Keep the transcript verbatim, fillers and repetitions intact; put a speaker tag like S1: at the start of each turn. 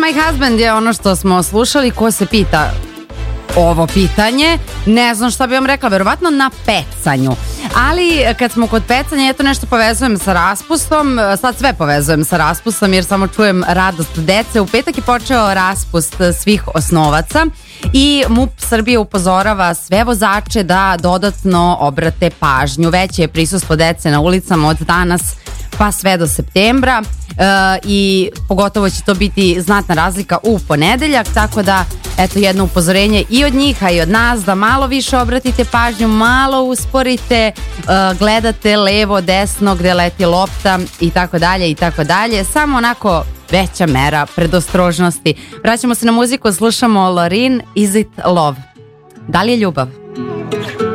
S1: My Husband je ono što smo slušali. Ko se pita ovo pitanje, ne znam šta bi vam rekla, verovatno na pecanju. Ali kad smo kod pecanja, eto nešto povezujem sa raspustom. Sad sve povezujem sa raspustom jer samo čujem radost dece. U petak je počeo raspust svih osnovaca i MUP Srbije upozorava sve vozače da dodatno obrate pažnju. Veće je prisustvo dece na ulicama od danas pa sve do septembra e, i pogotovo će to biti znatna razlika u ponedeljak, tako da eto jedno upozorenje i od njih, a i od nas da malo više obratite pažnju, malo usporite, e, gledate levo, desno gde leti lopta i tako dalje i tako dalje, samo onako veća mera predostrožnosti. Vraćamo se na muziku, slušamo Lorin, Is It Love? Da li je ljubav?